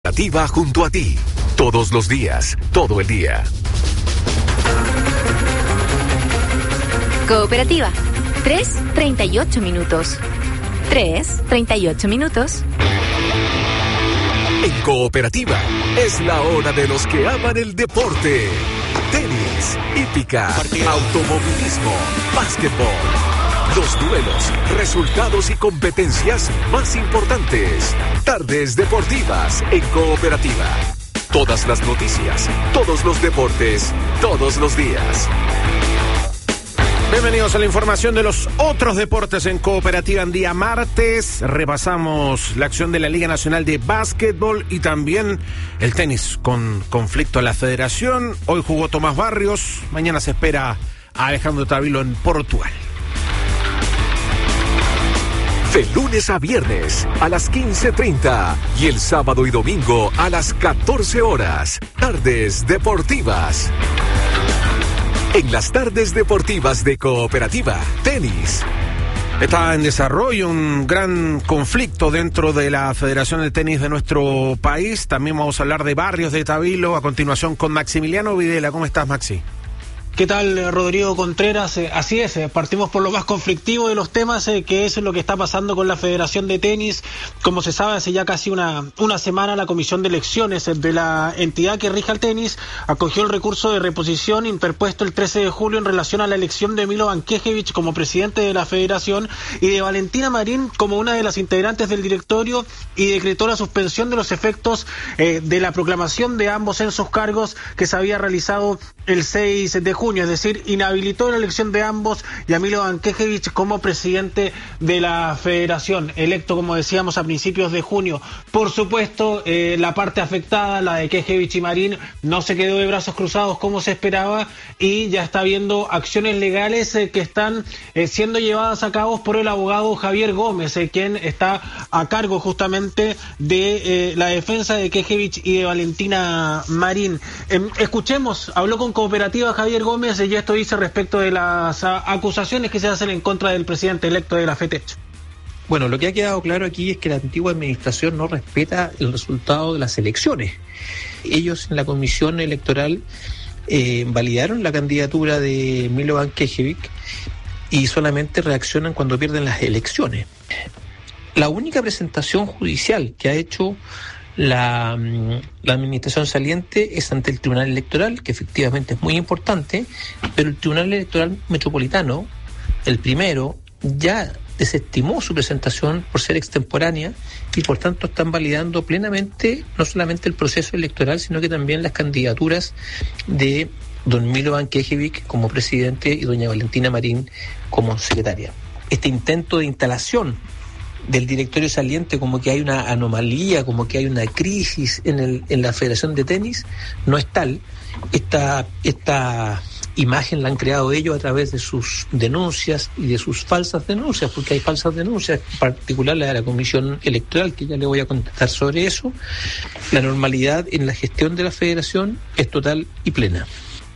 Cooperativa junto a ti, todos los días, todo el día. Cooperativa, 3:38 minutos. 3:38 minutos. En Cooperativa, es la hora de los que aman el deporte. Tenis, hípica, automovilismo, básquetbol. Los duelos, resultados y competencias más importantes. Tardes deportivas en Cooperativa. Todas las noticias, todos los deportes, todos los días. Bienvenidos a la información de los otros deportes en Cooperativa en día martes. Repasamos la acción de la Liga Nacional de Básquetbol y también el tenis con conflicto a la federación. Hoy jugó Tomás Barrios, mañana se espera a Alejandro Tavilo en Portugal. De lunes a viernes a las 15:30 y el sábado y domingo a las 14 horas. Tardes deportivas. En las tardes deportivas de Cooperativa, tenis. Está en desarrollo un gran conflicto dentro de la Federación de Tenis de nuestro país. También vamos a hablar de Barrios, de Tavilo, a continuación con Maximiliano Videla. ¿Cómo estás, Maxi? ¿Qué tal, Rodrigo Contreras? Así es, partimos por lo más conflictivo de los temas, que es lo que está pasando con la Federación de Tenis. Como se sabe, hace ya casi una semana la Comisión de Elecciones de la entidad que rige al tenis acogió el recurso de reposición interpuesto el 13 de julio en relación a la elección de Milovan Knežević como presidente de la Federación y de Valentina Marín como una de las integrantes del directorio, y decretó la suspensión de los efectos de la proclamación de ambos en sus cargos que se había realizado el 6 de junio. Es decir, inhabilitó la elección de ambos y a Milovan Knežević como presidente de la federación, electo, como decíamos, a principios de junio. Por supuesto, la parte afectada, la de Knežević y Marín, no se quedó de brazos cruzados como se esperaba y ya está habiendo acciones legales que están siendo llevadas a cabo por el abogado Javier Gómez, quien está a cargo justamente de la defensa de Knežević y de Valentina Marín. Escuchemos, habló con Cooperativa Javier Gómez y esto dice respecto de las acusaciones que se hacen en contra del presidente electo de la FETECH. Bueno, lo que ha quedado claro aquí es que la antigua administración no respeta el resultado de las elecciones. Ellos en la comisión electoral validaron la candidatura de Milovan Knežević y solamente reaccionan cuando pierden las elecciones. La única presentación judicial que ha hecho la administración saliente es ante el Tribunal Electoral, que efectivamente es muy importante, pero el Tribunal Electoral Metropolitano, el primero, ya desestimó su presentación por ser extemporánea y por tanto están validando plenamente no solamente el proceso electoral, sino que también las candidaturas de don Milovan Knežević como presidente y doña Valentina Marín como secretaria. Este intento de instalación del directorio saliente como que hay una anomalía, como que hay una crisis en la Federación de Tenis, no es tal. Esta imagen la han creado ellos a través de sus denuncias y de sus falsas denuncias, porque hay falsas denuncias, en particular la de la Comisión Electoral, que ya le voy a contestar sobre eso. La normalidad en la gestión de la Federación es total y plena.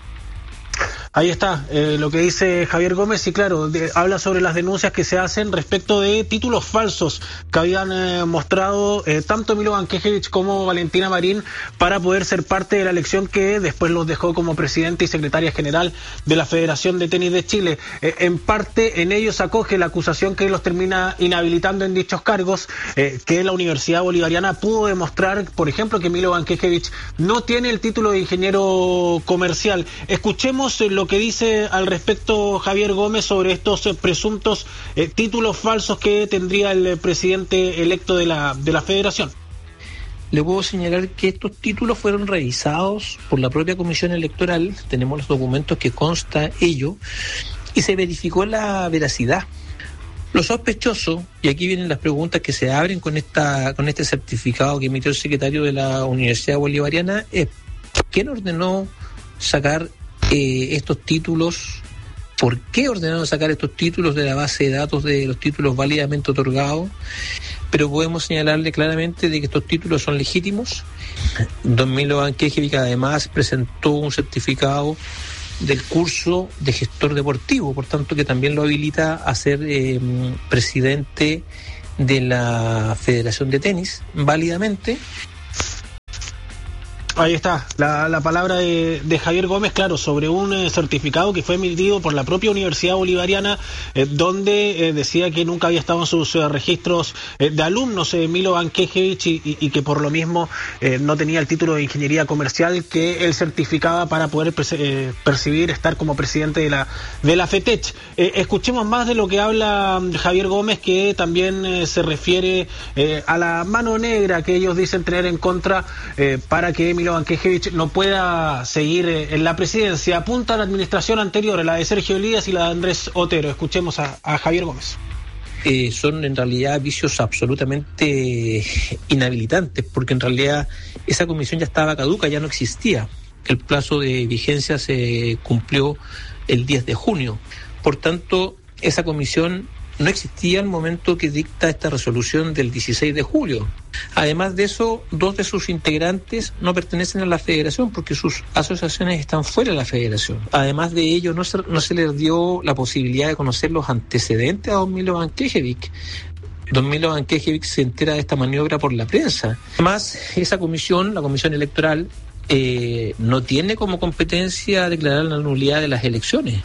Ahí está lo que dice Javier Gómez y claro, habla sobre las denuncias que se hacen respecto de títulos falsos que habían mostrado tanto Milovan Knežević como Valentina Marín para poder ser parte de la elección que después los dejó como presidente y secretaria general de la Federación de Tenis de Chile. En parte en ellos acoge la acusación que los termina inhabilitando en dichos cargos, que la Universidad Bolivariana pudo demostrar, por ejemplo, que Milovan Knežević no tiene el título de ingeniero comercial. Escuchemos lo que dice al respecto Javier Gómez sobre estos presuntos títulos falsos que tendría el presidente electo de la Federación. Le puedo señalar que estos títulos fueron revisados por la propia Comisión Electoral, tenemos los documentos que consta ello, y se verificó la veracidad. Lo sospechoso, y aquí vienen las preguntas que se abren con este certificado que emitió el secretario de la Universidad Bolivariana, es ¿quién ordenó sacar estos títulos? ¿Por qué ordenaron sacar estos títulos de la base de datos de los títulos válidamente otorgados? Pero podemos señalarle claramente de que estos títulos son legítimos. Don Milovan Knežević además presentó un certificado del curso de gestor deportivo, por tanto que también lo habilita a ser presidente de la Federación de Tenis válidamente. Ahí está, la palabra de Javier Gómez, claro, sobre un certificado que fue emitido por la propia Universidad Bolivariana, donde decía que nunca había estado en sus registros de alumnos Milovan Knežević y que por lo mismo no tenía el título de ingeniería comercial que él certificaba para poder percibir estar como presidente de la FETECH. Escuchemos más de lo que habla Javier Gómez, que también se refiere a la mano negra que ellos dicen tener en contra para que Milovan Knežević no pueda seguir en la presidencia. Apunta a la administración anterior, la de Sergio Elías y la de Andrés Otero. Escuchemos a Javier Gómez. Son en realidad vicios absolutamente inhabilitantes, porque en realidad esa comisión ya estaba caduca, ya no existía. El plazo de vigencia se cumplió el 10 de junio. Por tanto, esa comisión no existía al momento que dicta esta resolución del 16 de julio. Además de eso, 2 de sus integrantes no pertenecen a la federación porque sus asociaciones están fuera de la federación. Además de ello, no se les dio la posibilidad de conocer los antecedentes a don Milovan Knežević. Don Milovan Knežević se entera de esta maniobra por la prensa. Además, esa comisión, la comisión electoral, no tiene como competencia declarar la nulidad de las elecciones.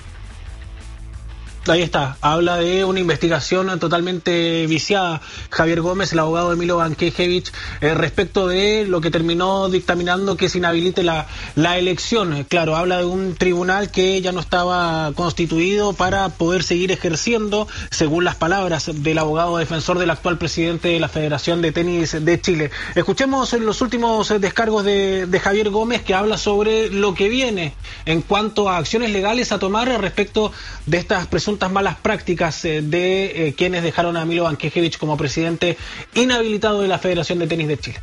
Ahí está, habla de una investigación totalmente viciada Javier Gómez, el abogado de Milovan Knežević, respecto de lo que terminó dictaminando que se inhabilite la elección. Claro, habla de un tribunal que ya no estaba constituido para poder seguir ejerciendo, según las palabras del abogado defensor del actual presidente de la Federación de Tenis de Chile. Escuchemos los últimos descargos de Javier Gómez, que habla sobre lo que viene en cuanto a acciones legales a tomar respecto de estas presuntas malas prácticas de quienes dejaron a Milovan Knežević como presidente inhabilitado de la Federación de Tenis de Chile.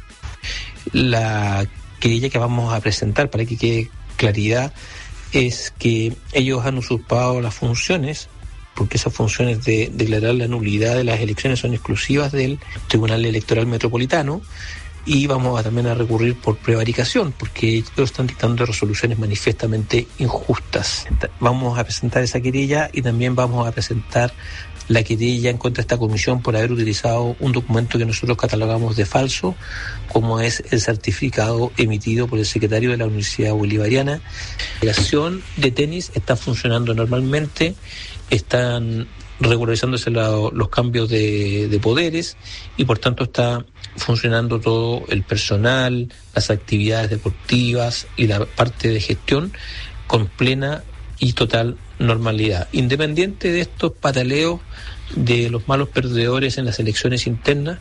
La querella que vamos a presentar, para que quede claridad, es que ellos han usurpado las funciones, porque esas funciones de declarar la nulidad de las elecciones son exclusivas del Tribunal Electoral Metropolitano, y vamos también a recurrir por prevaricación, porque ellos están dictando resoluciones manifiestamente injustas. Vamos a presentar esa querella y también vamos a presentar la querella en contra de esta comisión por haber utilizado un documento que nosotros catalogamos de falso, como es el certificado emitido por el secretario de la Universidad Bolivariana. La Federación de Tenis está funcionando normalmente, están regularizándose los cambios de poderes, y por tanto está funcionando todo el personal, las actividades deportivas y la parte de gestión con plena y total normalidad, independiente de estos pataleos de los malos perdedores en las elecciones internas.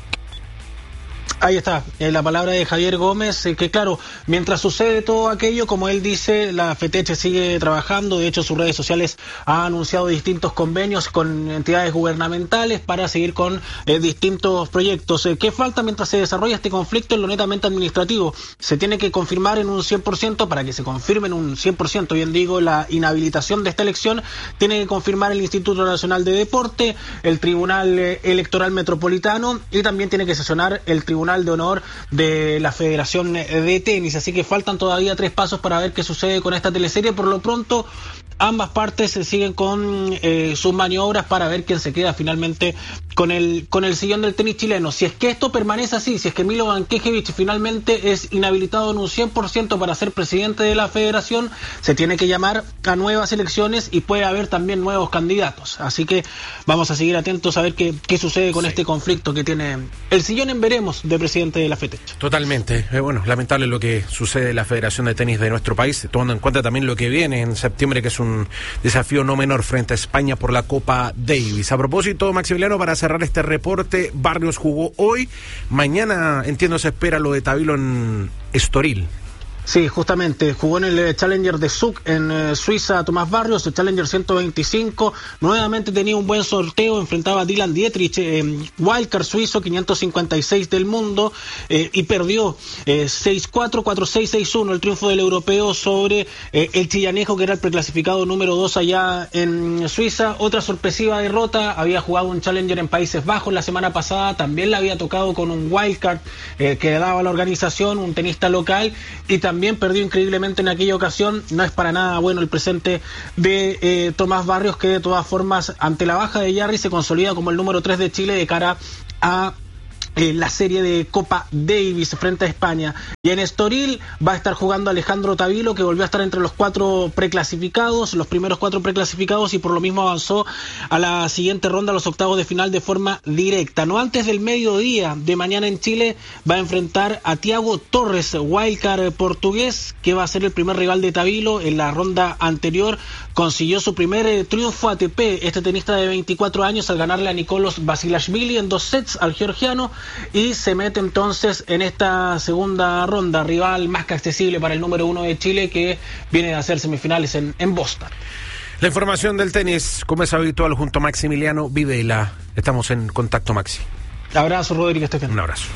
Ahí está, la palabra de Javier Gómez, que claro, mientras sucede todo aquello, como él dice, la FETECH sigue trabajando. De hecho, sus redes sociales ha anunciado distintos convenios con entidades gubernamentales para seguir con distintos proyectos. ¿Qué falta mientras se desarrolla este conflicto en lo netamente administrativo? Se tiene que confirmar en un 100%, para que se confirme en un 100%, bien digo, la inhabilitación de esta elección, tiene que confirmar el Instituto Nacional de Deporte, el Tribunal Electoral Metropolitano, y también tiene que sesionar el Tribunal de Honor de la Federación de Tenis. Así que faltan todavía 3 pasos para ver qué sucede con esta teleserie. Por lo pronto, ambas partes se siguen con sus maniobras para ver quién se queda finalmente con el sillón del tenis chileno. Si es que esto permanece así, si es que Milovan Knežević finalmente es inhabilitado en un 100% para ser presidente de la federación, se tiene que llamar a nuevas elecciones y puede haber también nuevos candidatos. Así que vamos a seguir atentos a ver qué sucede con este conflicto que tiene el sillón en veremos de presidente de la FETECH. Totalmente. Bueno, lamentable lo que sucede en la Federación de Tenis de nuestro país, tomando en cuenta también lo que viene en septiembre, que es un desafío no menor frente a España por la Copa Davis. A propósito, Maximiliano, para cerrar este reporte, Barrios jugó hoy. Mañana, entiendo, se espera lo de Tabilo en Estoril. Sí, justamente, jugó en el Challenger de Zug en Suiza Tomás Barrios, el Challenger 125, nuevamente tenía un buen sorteo, enfrentaba a Dylan Dietrich, wildcard suizo, 556 del mundo, y perdió 6-4, 4-6, 6-1, el triunfo del europeo sobre el chillanejo, que era el preclasificado número 2 allá en Suiza. Otra sorpresiva derrota, había jugado un Challenger en Países Bajos la semana pasada, también le había tocado con un wildcard que le daba la organización, un tenista local, y también perdió increíblemente en aquella ocasión. No es para nada bueno el presente de Tomás Barrios, que de todas formas, ante la baja de Jarry, se consolida como el número 3 de Chile de cara a la serie de Copa Davis frente a España. Y en Estoril va a estar jugando Alejandro Tavilo, que volvió a estar entre los primeros 4 preclasificados, y por lo mismo avanzó a la siguiente ronda, a los octavos de final, de forma directa. No antes del mediodía de mañana en Chile va a enfrentar a Thiago Torres, wildcard portugués, que va a ser el primer rival de Tavilo. En la ronda anterior consiguió su primer triunfo ATP, este tenista de 24 años, al ganarle a Nicolos Basilashvili en 2 sets al georgiano, y se mete entonces en esta segunda ronda, rival más que accesible para el número 1 de Chile, que viene a hacer semifinales en Boston. La información del tenis, como es habitual, junto a Maximiliano Videla. Estamos en contacto, Maxi. Abrazo, Rodríguez. Un abrazo.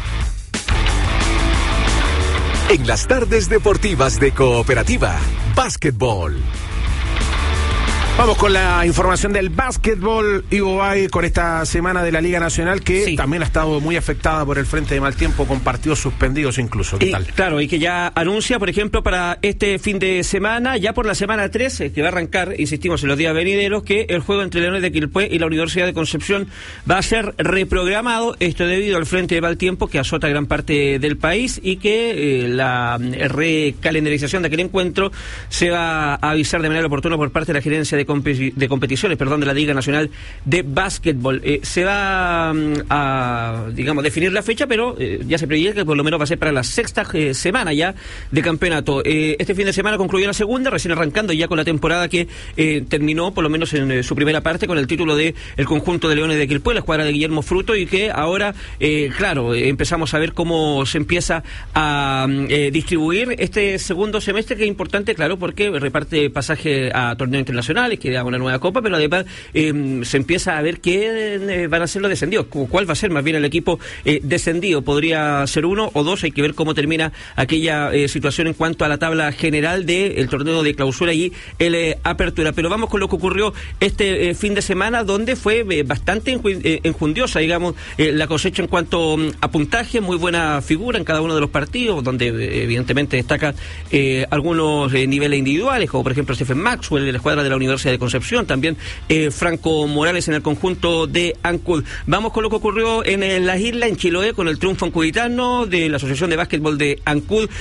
En las tardes deportivas de Cooperativa, básquetbol. Vamos con la información del básquetbol, Ivo Bay, con esta semana de la Liga Nacional, que también ha estado muy afectada por el frente de mal tiempo, con partidos suspendidos incluso. ¿Qué tal? Claro, y que ya anuncia, por ejemplo, para este fin de semana, ya por la semana 13, que va a arrancar, insistimos, en los días venideros, que el juego entre Leones de Quilpué y la Universidad de Concepción va a ser reprogramado, esto debido al frente de mal tiempo que azota gran parte del país, y que la recalendarización de aquel encuentro se va a avisar de manera oportuna por parte de la gerencia de competiciones, de la Liga Nacional de Básquetbol. Se va a, definir la fecha, pero ya se prevé que por lo menos va a ser para la sexta semana ya de campeonato. Este fin de semana concluyó la segunda, recién arrancando ya con la temporada que terminó, por lo menos en su primera parte, con el título de el conjunto de Leones de Quilpué, la escuadra de Guillermo Fruto, y que ahora, empezamos a ver cómo se empieza a distribuir este segundo semestre, que es importante, claro, porque reparte pasaje a torneos internacionales, que da una nueva copa, pero además se empieza a ver qué van a ser los descendidos, cuál va a ser más bien el equipo descendido. Podría ser 1 o 2, hay que ver cómo termina aquella situación en cuanto a la tabla general del torneo de clausura y el apertura. Pero vamos con lo que ocurrió este fin de semana, donde fue bastante enjundiosa, la cosecha en cuanto a puntaje, muy buena figura en cada uno de los partidos, donde evidentemente destacan algunos niveles individuales, como por ejemplo Stephen Maxwell de la escuadra de la Universidad de Concepción, también Franco Morales en el conjunto de Ancud. Vamos con lo que ocurrió en las islas, en Chiloé, con el triunfo ancuditano de la Asociación de Básquetbol de Ancud,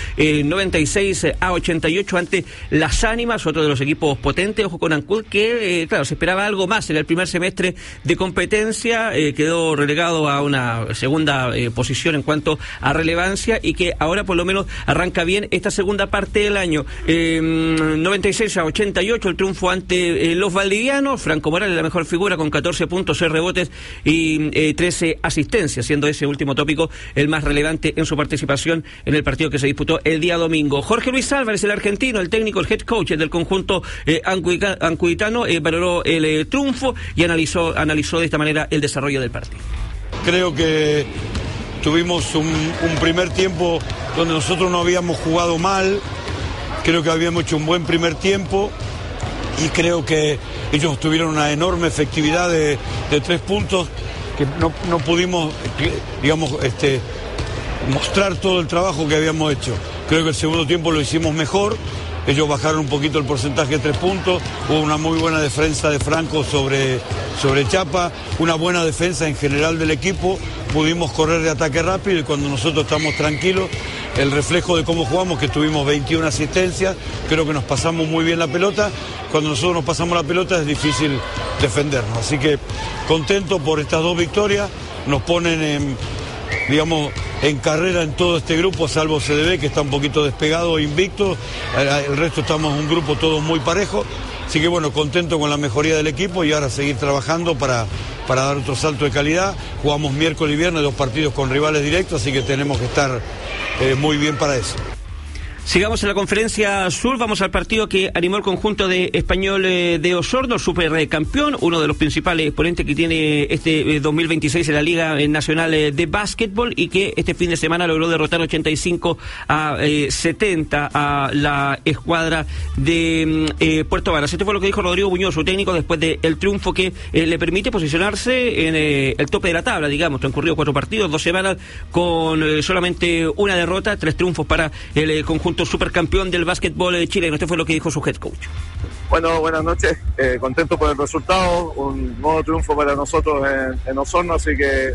96-88 ante las Ánimas, otro de los equipos potentes. Ojo con Ancud, que se esperaba algo más en el primer semestre de competencia, quedó relegado a una segunda posición en cuanto a relevancia, y que ahora por lo menos arranca bien esta segunda parte del año. 96-88 el triunfo ante los valdivianos. Franco Morales la mejor figura, con 14 puntos, 6 rebotes y 13 asistencias, siendo ese último tópico el más relevante en su participación en el partido que se disputó el día domingo. Jorge Luis Álvarez, el argentino, el técnico, el head coach del conjunto ancuditano, valoró el triunfo y analizó de esta manera el desarrollo del partido. Creo que tuvimos un primer tiempo donde nosotros no habíamos jugado mal, creo que habíamos hecho un buen primer tiempo, y creo que ellos tuvieron una enorme efectividad de 3 puntos, que no pudimos, mostrar todo el trabajo que habíamos hecho. Creo que el segundo tiempo lo hicimos mejor, ellos bajaron un poquito el porcentaje de 3 puntos, hubo una muy buena defensa de Franco sobre Chapa, una buena defensa en general del equipo, pudimos correr de ataque rápido, y cuando nosotros estamos tranquilos, el reflejo de cómo jugamos, que tuvimos 21 asistencias, creo que nos pasamos muy bien la pelota. Cuando nosotros nos pasamos la pelota es difícil defendernos, así que contento por estas 2 victorias, nos ponen en carrera en todo este grupo, salvo CDB, que está un poquito despegado, invicto, el resto estamos un grupo todos muy parejo, así que contento con la mejoría del equipo, y ahora seguir trabajando para dar otro salto de calidad. Jugamos miércoles y viernes 2 partidos con rivales directos, así que tenemos que estar muy bien para eso. Sigamos en la conferencia sur, vamos al partido que animó el conjunto de Español de Osorno, supercampeón, uno de los principales exponentes que tiene este 2026 en la Liga Nacional de Básquetbol, y que este fin de semana logró derrotar 85-70 a la escuadra de Puerto Varas. Esto fue lo que dijo Rodrigo Muñoz, su técnico, después del triunfo que le permite posicionarse en el tope de la tabla, transcurrido 4 partidos, 2 semanas, con solamente una derrota, 3 triunfos para el conjunto supercampeón del básquetbol chileno. Esto fue lo que dijo su head coach. Bueno, buenas noches, contento por el resultado, un nuevo triunfo para nosotros en Osorno, así que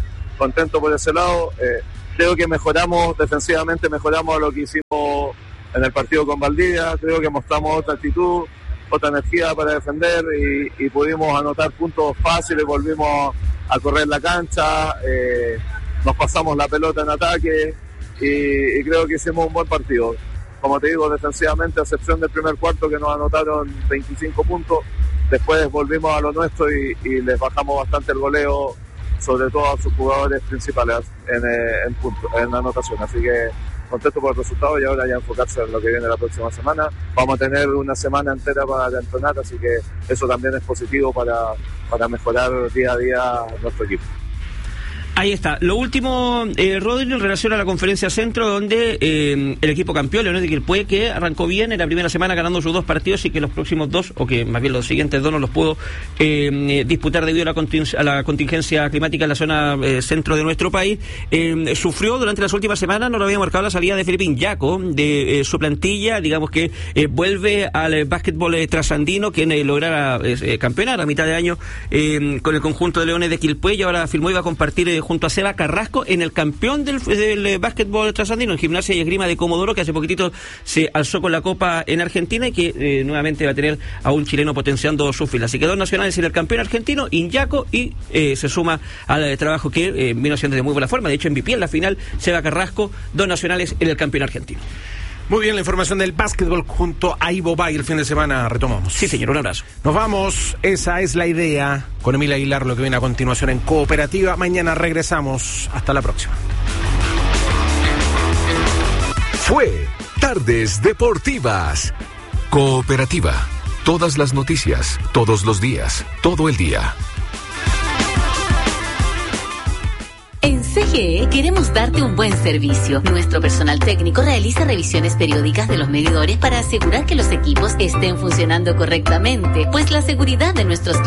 contento por ese lado. Creo que mejoramos defensivamente, mejoramos lo que hicimos en el partido con Valdivia. Creo que mostramos otra actitud, otra energía para defender y pudimos anotar puntos fáciles, volvimos a correr la cancha, nos pasamos la pelota en ataque y creo que hicimos un buen partido. Como te digo, defensivamente, a excepción del primer cuarto que nos anotaron 25 puntos, después volvimos a lo nuestro y les bajamos bastante el goleo, sobre todo a sus jugadores principales en anotación. Así que contento por el resultado y ahora ya enfocarse en lo que viene la próxima semana. Vamos a tener una semana entera para entrenar, así que eso también es positivo para mejorar día a día nuestro equipo. Ahí está. Lo último, Rodri, en relación a la conferencia centro, donde el equipo campeón, Leones de Quilpué, que arrancó bien en la primera semana ganando sus 2 partidos y que los próximos 2, o que más bien los siguientes 2 no los pudo disputar debido a la contingencia climática en la zona centro de nuestro país, sufrió durante las últimas semanas, no lo había marcado la salida de Felipe Iñaco de su plantilla, digamos que vuelve al básquetbol trasandino, quien lograra campeonar a mitad de año con el conjunto de Leones de Quilpué, y ahora firmó y va a compartir junto a Seba Carrasco en el campeón del básquetbol trasandino, en Gimnasia y Esgrima de Comodoro, que hace poquitito se alzó con la Copa en Argentina y que nuevamente va a tener a un chileno potenciando sus filas. Así que 2 nacionales en el campeón argentino, Iñaco, y se suma al trabajo que vino haciendo de muy buena forma. De hecho, MVP en la final, Seba Carrasco, 2 nacionales en el campeón argentino. Muy bien, la información del básquetbol junto a Ivo Bay. El fin de semana retomamos. Sí, señor, un abrazo. Nos vamos, esa es la idea. Con Emilio Aguilar, lo que viene a continuación en Cooperativa. Mañana regresamos. Hasta la próxima. Fue Tardes Deportivas. Cooperativa. Todas las noticias, todos los días, todo el día. En CGE queremos darte un buen servicio. Nuestro personal técnico realiza revisiones periódicas de los medidores para asegurar que los equipos estén funcionando correctamente, pues la seguridad de nuestros